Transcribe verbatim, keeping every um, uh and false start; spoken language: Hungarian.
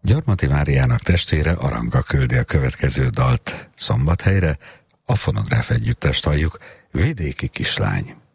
Gyarmati Máriának testvére Aranga küldi a következő dalt Szombathelyre, a Fonográf Együttest halljuk, Vidéki kislány.